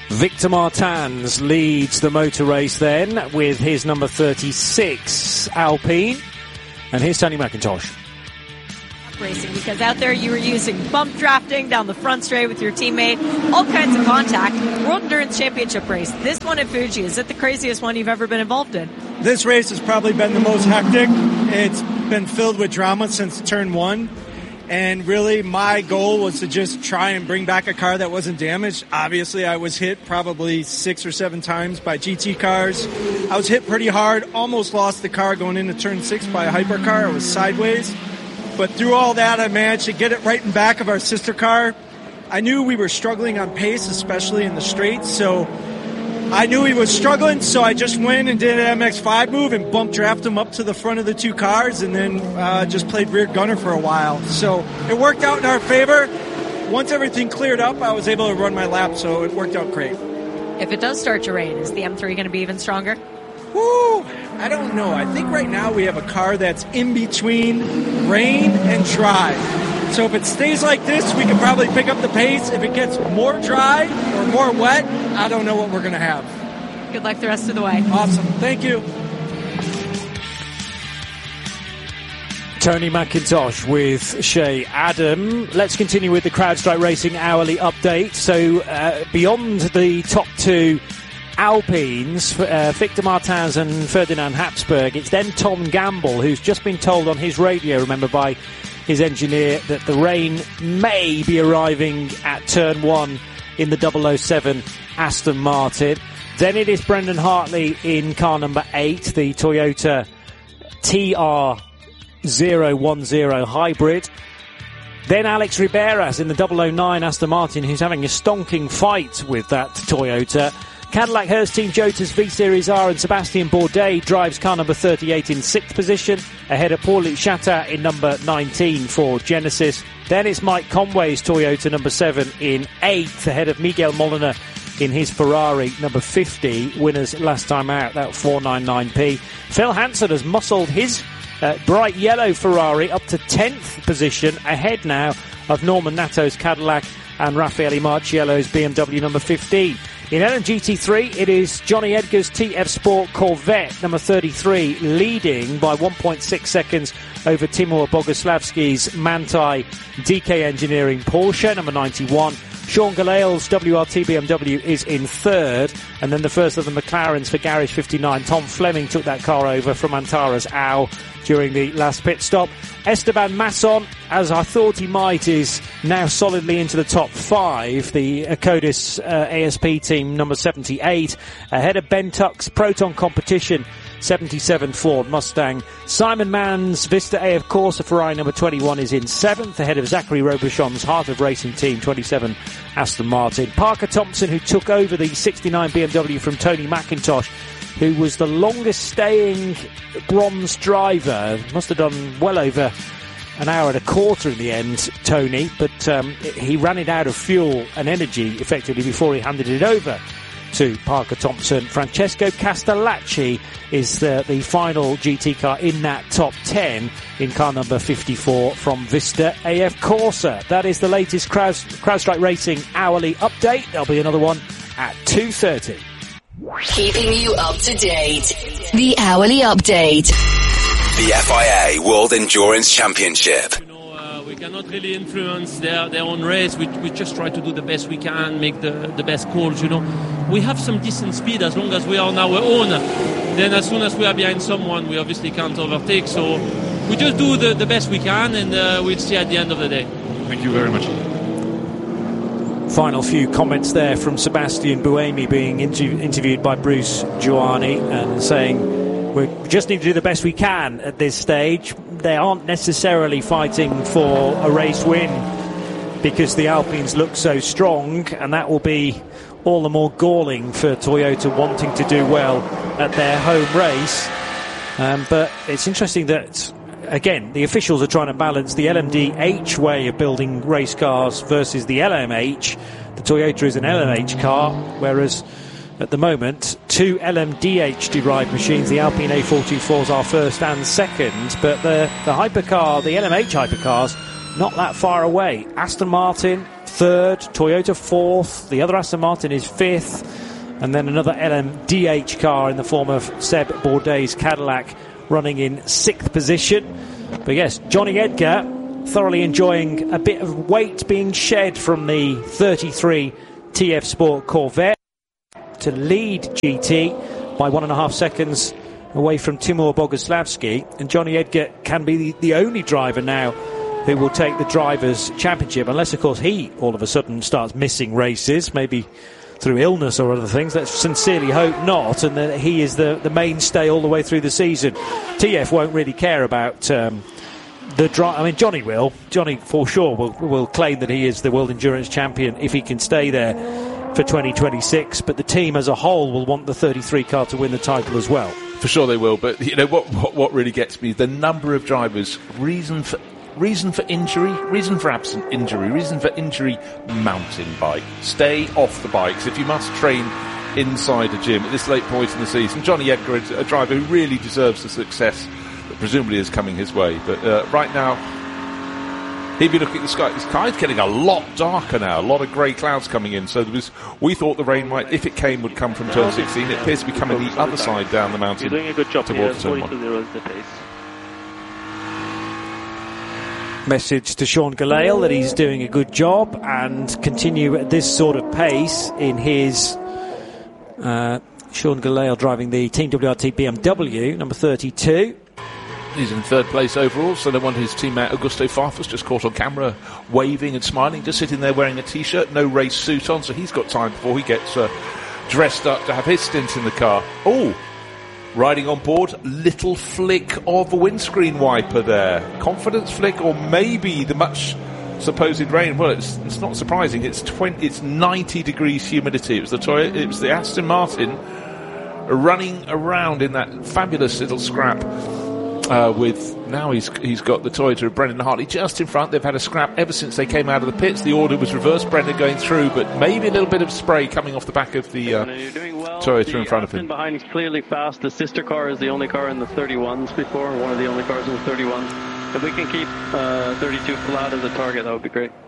Victor Martins leads the motor race then with his number 36 Alpine. And here's Tony McIntosh. Racing, because out there you were using bump drafting down the front straight with your teammate, all kinds of contact. World Endurance Championship race. This one at Fuji, is it the craziest one you've ever been involved in? This race has probably been the most hectic. It's been filled with drama since turn one. And really, my goal was to just try and bring back a car that wasn't damaged. Obviously, I was hit probably 6 or 7 times by GT cars. I was hit pretty hard, almost lost the car going into turn 6 by a hypercar. It was sideways. But through all that, I managed to get it right in back of our sister car. I knew we were struggling on pace, especially in the straights, so I knew he was struggling, so I just went and did an MX-5 move and bump draft him up to the front of the 2 cars and then just played rear gunner for a while. So it worked out in our favor. Once everything cleared up, I was able to run my lap, so it worked out great. If it does start to rain, is the M3 going to be even stronger? Woo! I don't know. I think right now we have a car that's in between rain and dry. So if it stays like this, we can probably pick up the pace. If it gets more dry or more wet, I don't know what we're going to have. Good luck the rest of the way. Awesome. Thank you. Tony McIntosh with Shea Adam. Let's continue with the CrowdStrike Racing hourly update. So beyond the top 2 Alpines, Victor Martins and Ferdinand Habsburg, it's then Tom Gamble, who's just been told on his radio, remember, by his engineer, that the rain may be arriving at turn 1 in the 007 Aston Martin. Then it is Brendan Hartley in car number 8, the Toyota TR010 hybrid. Then Alex Riberas in the 009 Aston Martin, who's having a stonking fight with that Toyota. Cadillac Hurst Team Jota's V-Series R, and Sebastian Bourdais drives car number 38 in 6th position, ahead of Paul-Luc Chatin in number 19 for Genesis. Then it's Mike Conway's Toyota number 7 in 8th, ahead of Miguel Molina in his Ferrari number 50. Winners last time out, that 499p. Phil Hansen has muscled his bright yellow Ferrari up to 10th position, ahead now of Norman Natto's Cadillac and Raffaele Marciello's BMW number 15. In LMGT3, it is Johnny Edgar's TF Sport Corvette number 33, leading by 1.6 seconds over Timur Boguslavski's Manthey DK Engineering Porsche number 91. Sean Galeal's WRT BMW is in 3rd, and then the first of the McLarens for Garage 59. Tom Fleming took that car over from Antares Au during the last pit stop. Esteban Masson, as I thought he might, is now solidly into the top 5. The Codis ASP team number 78, ahead of Ben Tuck's Proton Competition 77 Ford Mustang. Simon Mann's Vista AF Corsa Ferrari number 21 is in 7th, ahead of Zachary Robichon's Heart of Racing Team 27 Aston Martin. Parker Thompson, who took over the 69 BMW from Tony McIntosh, who was the longest staying bronze driver, must have done well over an hour and a quarter in the end, Tony, but he ran it out of fuel and energy effectively before he handed it over to Parker Thompson. Francesco Castellacci is the final GT car in that top 10 in car number 54 from Vista AF Corsa. That is the latest CrowdStrike Racing hourly update. There'll be another one at 2:30. Keeping you up to date. The hourly update. The FIA World Endurance Championship. We cannot really influence their own race. We just try to do the best we can, make the best calls, We have some decent speed as long as we are on our own. Then as soon as we are behind someone, we obviously can't overtake. So we just do the best we can, and we'll see at the end of the day. Thank you very much. Final few comments there from Sebastian Buemi being interviewed by Bruce Giuani and saying, we just need to do the best we can at this stage. They aren't necessarily fighting for a race win because the Alpines look so strong, and that will be all the more galling for Toyota wanting to do well at their home race. But it's interesting that, again, the officials are trying to balance the LMDH way of building race cars versus the LMH. The Toyota is an LMH car, whereas at the moment, 2 LMDH-derived machines. The Alpine A424s are first and second, but the hypercar, the LMH hypercars, not that far away. Aston Martin, third, Toyota fourth, the other Aston Martin is fifth, and then another LMDH car in the form of Seb Bourdais' Cadillac running in sixth position. But yes, Johnny Edgar thoroughly enjoying a bit of weight being shed from the 33 TF Sport Corvette to lead GT by 1.5 seconds away from Timur Boguslavski, and Johnny Edgar can be the only driver now who will take the Drivers' Championship, unless of course he all of a sudden starts missing races, maybe through illness or other things. Let's sincerely hope not, and that he is the mainstay all the way through the season. TF won't really care about the drive. I mean, Johnny will. Johnny for sure will claim that he is the World Endurance Champion if he can stay there for 2026, but the team as a whole will want the 33 car to win the title as well. For sure they will, but you know what really gets me, the number of drivers, reason for injury, reason for absent injury, reason for injury, mountain bike. Stay off the bikes if you must train inside a gym at this late point in the season. Johnny Edgar, a driver who really deserves the success that presumably is coming his way, but right now he'd be looking at the sky. The sky's getting a lot darker now, a lot of grey clouds coming in, so we thought the rain might, if it came, would come from turn 16. It appears to be coming the other side down the mountain. You're doing a good job towards here. turn 1. 42.0 is the pace. Message to Sean Gelael that he's doing a good job and continue at this sort of pace in his Sean Gelael driving the Team WRT BMW number 32. He's in third place overall, so no wonder his teammate Augusto Farfus just caught on camera waving and smiling, just sitting there wearing a t-shirt, no race suit on, so he's got time before he gets dressed up to have his stint in the car. Oh, riding on board, little flick of a windscreen wiper there. Confidence flick, or maybe the much supposed rain. Well, it's not surprising. It's 90 degrees humidity. It was the Aston Martin running around in that fabulous little scrap. Now he's got the Toyota of Brendan Hartley just in front. They've had a scrap ever since they came out of the pits. The order was reversed. Brendan going through, but maybe a little bit of spray coming off the back of the Toyota in front of him. Behind is clearly fast. The sister car is the only car in the 31s before, one of the only cars in the 31s. If we can keep 32 flat as a target, that would be great.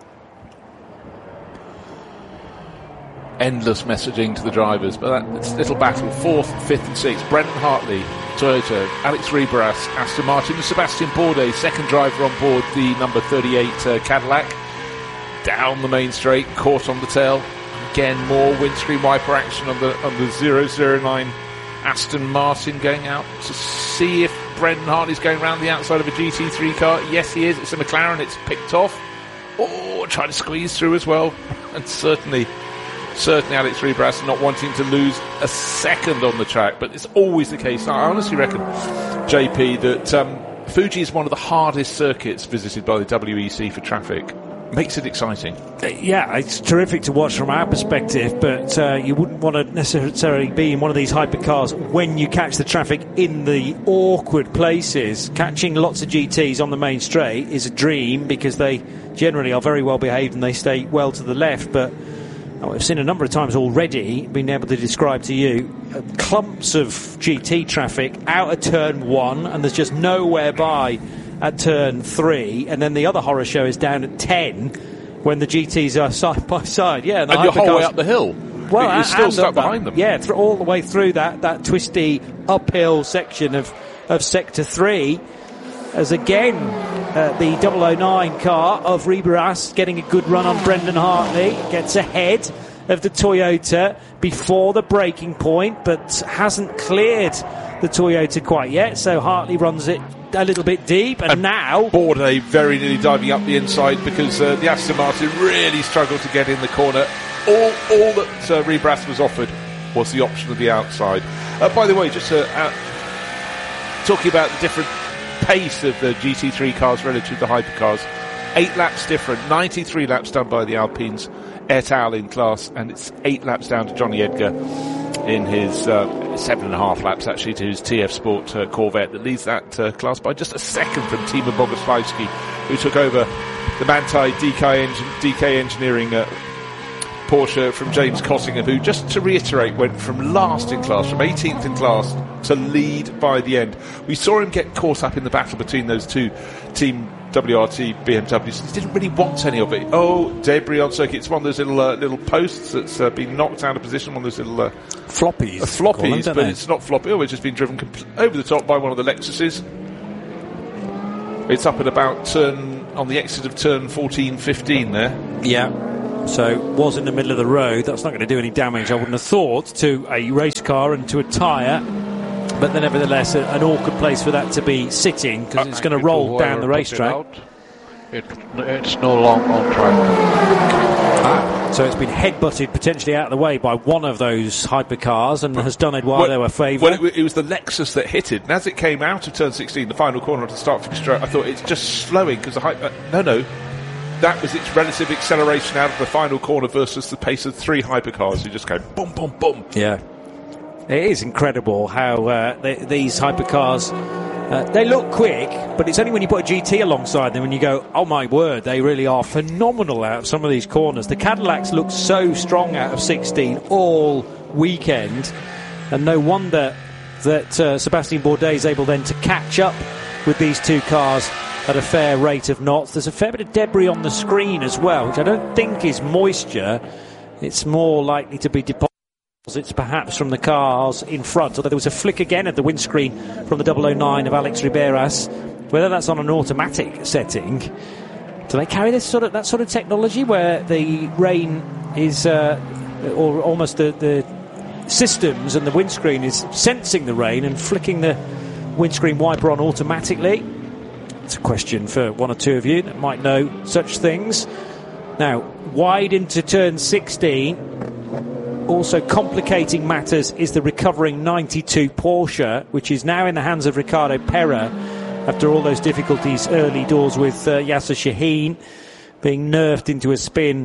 Endless messaging to the drivers, but that little battle, 4th, 5th and 6th. Brendan Hartley, Toyota, Alex Riberas, Aston Martin, and Sebastian Bourdais, second driver on board the number 38 Cadillac. Down the main straight, caught on the tail. Again, more windscreen wiper action on the 009 Aston Martin, going out to see if Brendan Hartley's going around the outside of a GT3 car. Yes, he is. It's a McLaren. It's picked off. Oh, trying to squeeze through as well. And certainly Alex Riberas not wanting to lose a second on the track, but it's always the case. I honestly reckon, JP, that Fuji is one of the hardest circuits visited by the WEC for traffic. Makes it exciting. Yeah, it's terrific to watch from our perspective, but you wouldn't want to necessarily be in one of these hypercars when you catch the traffic in the awkward places. Catching lots of GTs on the main straight is a dream because they generally are very well behaved and they stay well to the left, but I've seen a number of times already, been able to describe to you, clumps of GT traffic out of turn 1, and there's just nowhere by at turn 3, and then the other horror show is down at 10 when the GTs are side by side. Yeah, and you're whole way up the hill. Well, you're still stuck behind them. Yeah, all the way through that twisty uphill section of Sector 3. As again, the 009 car of Riberas getting a good run on Brendan Hartley, gets ahead of the Toyota before the braking point, but hasn't cleared the Toyota quite yet, so Hartley runs it a little bit deep, and now Bourdais very nearly diving up the inside because the Aston Martin really struggled to get in the corner. All that Riberas was offered was the option of the outside. By the way, just talking about the different pace of the GT3 cars relative to the hypercars, 8 laps different, 93 laps done by the Alpines et al. In class, and it's 8 laps down to Johnny Edgar in his 7.5 laps actually to his TF Sport Corvette that leads that class by just a second from Timur Boguslavski, who took over the Manthey DK Engineering Porsche from James Cottingham, who, just to reiterate, went from last in class, from 18th in class, to lead by the end. We saw him get caught up in the battle between those two Team WRT BMWs. He didn't really want any of it. Oh, debris on circuit. It's one of those little posts that's been knocked out of position, one of those little floppies, but it's not floppy. Oh, it's just been driven over the top by one of the Lexuses. It's up at about on the exit of turn 14, 15 there. Yeah. So was in the middle of the road. That's not going to do any damage, I wouldn't have thought, to a race car and to a tyre. But then, nevertheless, an awkward place for that to be sitting, because it's going to roll down the racetrack. It's no longer on track. So it's been head-butted potentially out of the way by one of those hypercars and has done Eduardo a favour. Well, it was the Lexus that hit it. And as it came out of turn 16, the final corner of the start-finish straight, I thought it's just slowing because the no. That was its relative acceleration out of the final corner versus the pace of 3 hypercars who just go boom, boom, boom. Yeah. It is incredible how these hypercars, they look quick, but it's only when you put a GT alongside them and you go, oh my word, they really are phenomenal out of some of these corners. The Cadillacs look so strong out of 16 all weekend, and no wonder that Sébastien Bourdais is able then to catch up with these two cars at a fair rate of knots. There's a fair bit of debris on the screen as well, which I don't think is moisture. It's more likely to be deposits perhaps from the cars in front, although there was a flick again at the windscreen from the 009 of Alex Riberas. Whether that's on an automatic setting, do they carry that sort of technology where the rain is or almost the systems and the windscreen is sensing the rain and flicking the windscreen wiper on automatically? It's a question for one or two of you that might know such things. Now, wide into turn 16. Also complicating matters is the recovering 92 Porsche, which is now in the hands of Ricardo Pera after all those difficulties early doors with Yasser Shaheen being nerfed into a spin.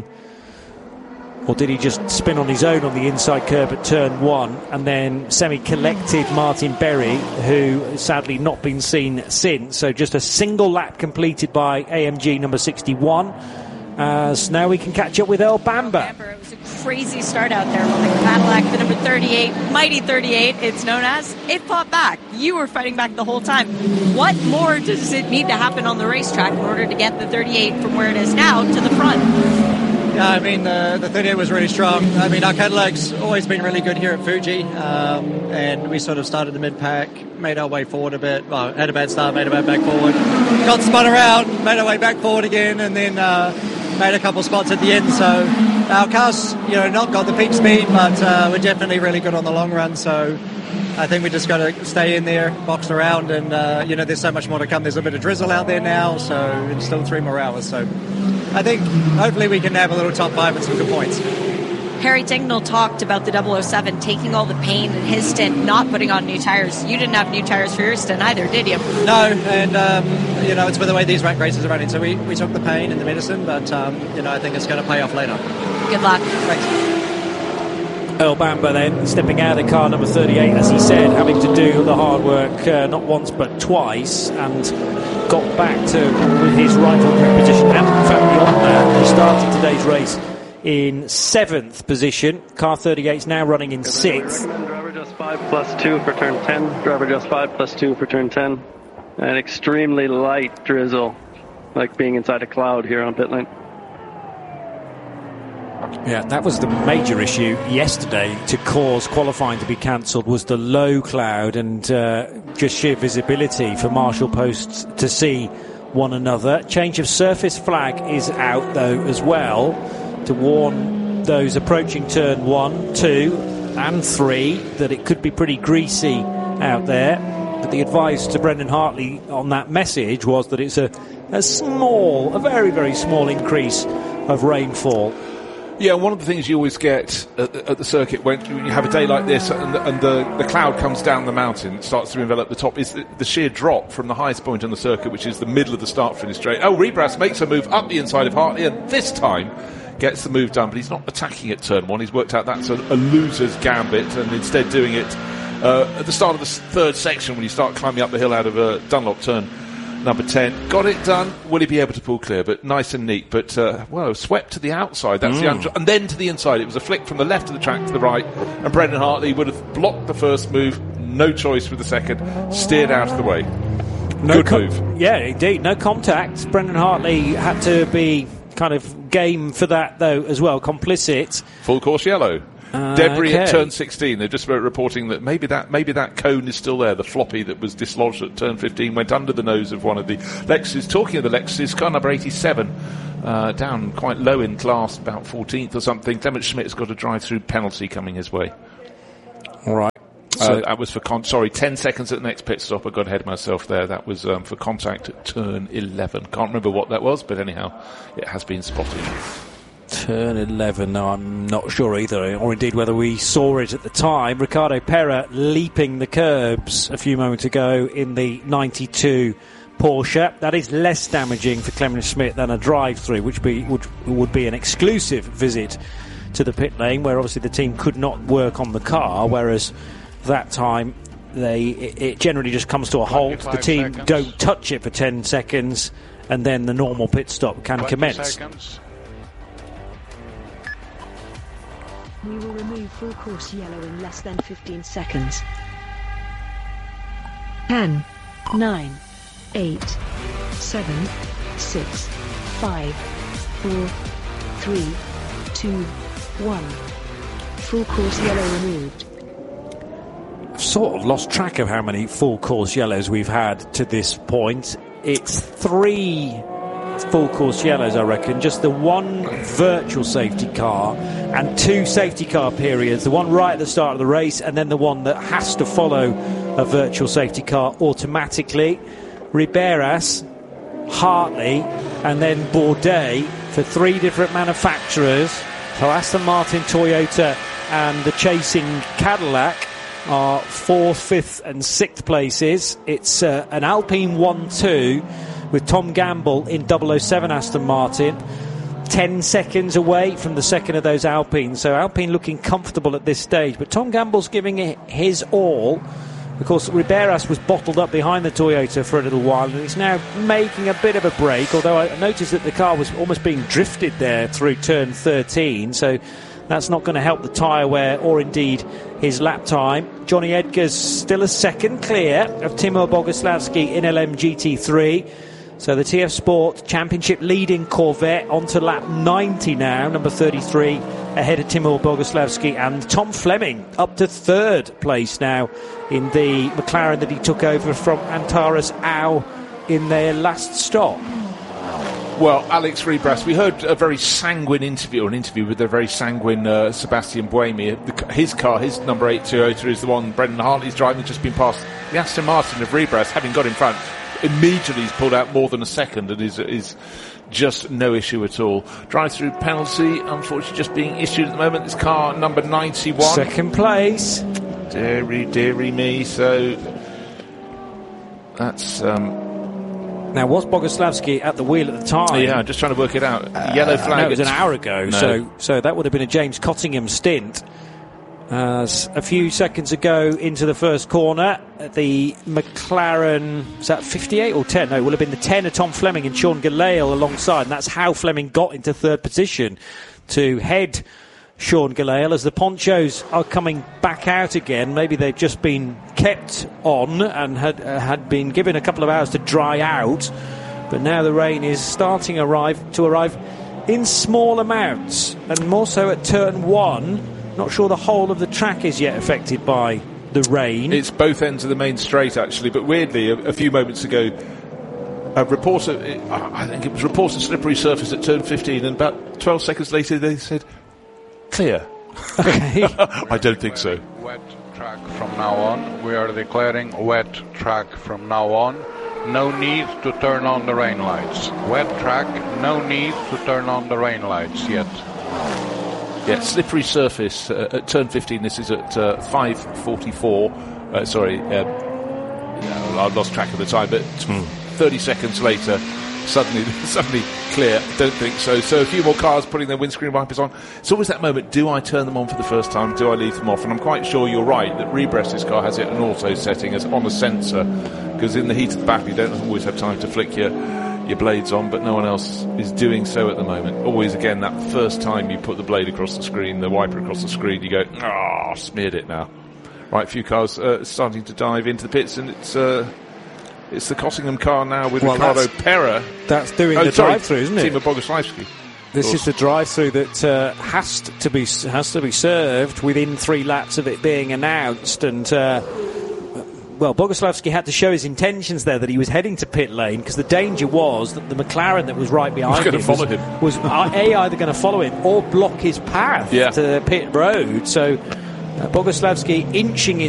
Or did he just spin on his own on the inside curb at turn 1 and then semi-collected Martin Berry, who has sadly not been seen since. So just a single lap completed by AMG number 61. As now we can catch up with El Bamba. It was a crazy start out there when the Cadillac, the number 38, Mighty 38, it's known as, it fought back. You were fighting back the whole time. What more does it need to happen on the racetrack in order to get the 38 from where it is now to the front? Yeah, I mean, the 38 was really strong. I mean, our Cadillac's always been really good here at Fuji, and we sort of started the mid-pack, made our way forward a bit. Well, had a bad start, made our way back forward. Got spun around, made our way back forward again, and then made a couple spots at the end. So our car's, not got the peak speed, but we're definitely really good on the long run. So I think we just got to stay in there, box around, and there's so much more to come. There's a bit of drizzle out there now, so it's still 3 more hours. So I think hopefully we can have a little top 5 and some good points. Harry Tingnell talked about the 007 taking all the pain in his stint, not putting on new tires. You didn't have new tires for your stint either, did you? No, and it's with the way these rack races are running. So we took the pain and the medicine, but I think it's going to pay off later. Good luck. Thanks. El Bamba then stepping out of car number 38, as he said, having to do the hard work not once but twice, and got back to his rightful position. And in fact, beyond that, he started today's race in 7th position. Car 38 is now running in 6th. Driver just 5 plus 2 for turn 10. Driver just 5 plus 2 for turn 10. An extremely light drizzle, like being inside a cloud here on pit lane. Yeah, that was the major issue yesterday to cause qualifying to be cancelled, was the low cloud and just sheer visibility for marshal posts to see one another. Change of surface flag is out though as well to warn those approaching turn 1, 2 and 3 that it could be pretty greasy out there. But the advice to Brendan Hartley on that message was that it's a very, very small increase of rainfall. Yeah, one of the things you always get at the circuit when you have a day like this and the cloud comes down the mountain, starts to envelop the top, is the sheer drop from the highest point on the circuit, which is the middle of the start-finish straight. Oh, Riberas makes a move up the inside of Hartley, and this time gets the move done, but he's not attacking at turn 1. He's worked out that's a loser's gambit, and instead doing it at the start of the 3rd section when you start climbing up the hill out of Dunlop turn number 10. Got it done. Will he be able to pull clear? But nice and neat. But, swept to the outside. That's the and then to the inside. It was a flick from the left of the track to the right. And Brendan Hartley would have blocked the first move. No choice with the second. Steered out of the way. Good move. Yeah, indeed. No contact. Brendan Hartley had to be kind of game for that, though, as well. Complicit. Full course yellow. Debris okay. at turn 16. They're just reporting that maybe that cone is still there. The floppy that was dislodged at turn 15 went under the nose of one of the Lexus. Talking of the Lexus, car number 87, down quite low in class, about 14th or something. Clement Schmidt's got a drive-through penalty coming his way. All right. So that was for 10 seconds at the next pit stop. I got ahead of myself there. That was for contact at turn 11. Can't remember what that was, but anyhow, it has been spotted. Turn 11, no, I'm not sure either, or indeed whether we saw it at the time. Ricardo Pera leaping the curbs a few moments ago in the 92 Porsche. That is less damaging for Clement Schmidt than a drive-through, which would be an exclusive visit to the pit lane, where obviously the team could not work on the car, whereas that time it generally just comes to a halt. The team don't touch it for 10 seconds, and then the normal pit stop can commence. Seconds. We will remove full course yellow in less than 15 seconds. 10, 9, 8, 7, 6, 5, 4, 3, 2, 1. Full course yellow removed. I've sort of lost track of how many full course yellows we've had to this point. It's 3 full course yellows, I reckon. Just the one virtual safety car and 2 safety car periods. The one right at the start of the race, and then the one that has to follow a virtual safety car automatically. Riberas, Hartley, and then Bourdais for 3 different manufacturers. So Aston Martin, Toyota, and the chasing Cadillac are 4th, 5th, and 6th places. It's an Alpine 1-2. with Tom Gamble in 007 Aston Martin, 10 seconds away from the second of those Alpines. So Alpine looking comfortable at this stage, but Tom Gamble's giving it his all. Of course, Riberas was bottled up behind the Toyota for a little while, and he's now making a bit of a break, although I noticed that the car was almost being drifted there through turn 13, so that's not going to help the tyre wear or indeed his lap time. Johnny Edgar's still a second clear of Timur Boguslavski in LM GT3. So the TF Sport Championship leading Corvette onto lap 90 now, number 33, ahead of Timur Boguslavski, and Tom Fleming up to 3rd place now in the McLaren that he took over from Antares Au in their last stop. Well, Alex Rebras, we heard a very sanguine interview, with a very sanguine Sebastian Buemi. His car, his number 8 Toyota, is the one Brendan Hartley's driving, just been past the Aston Martin of Rebras, having got in front. Immediately he's pulled out more than a second and is just no issue at all. Drive-through penalty, unfortunately, just being issued at the moment. This car, number 91. Second place. Deary me. So that's... Now, was Boguslavski at the wheel at the time? Yeah, I'm just trying to work it out. Yellow flag. No, it was an hour ago, no. so that would have been a James Cottingham stint. A few seconds ago into the first corner, the McLaren, is that 58 or 10? No, it would have been the 10 of Tom Fleming and Sean Gelael alongside, and that's how Fleming got into 3rd position, to head Sean Gelael as the ponchos are coming back out again. Maybe they've just been kept on and had been given a couple of hours to dry out, but now the rain is starting to arrive in small amounts, and more so at turn 1. Not sure the whole of the track is yet affected by the rain. It's both ends of the main straight, actually, but weirdly, a few moments ago, a reporter, I think it was reported slippery surface at turn 15, and about 12 seconds later they said, clear. Okay. I don't think so. Wet track from now on. We are declaring wet track from now on. No need to turn on the rain lights. Wet track, no need to turn on the rain lights yet. Yeah, slippery surface at turn 15. This is at 5:44. I lost track of the time, but 30 seconds later, suddenly clear. Don't think so. So a few more cars putting their windscreen wipers on. It's always that moment: do I turn them on for the first time? Do I leave them off? And I'm quite sure you're right that Rebras' car has it an auto setting as on a sensor, because in the heat of the battle, you don't always have time to flick your blades on, but no one else is doing so at the moment. Always, again, that first time you put the blade across the screen, the wiper across the screen, you go, smeared it now. Right, a few cars starting to dive into the pits, and it's It's the Cossingham car now with Ricardo Pera. That's doing the drive-through, isn't it? Timo Boguslavski. This is the drive-through that has to be served within 3 laps of it being announced, and Boguslavski had to show his intentions there that he was heading to pit lane, because the danger was that the McLaren that was right behind him was either going to follow him or block his path to pit road. So Boguslavski inching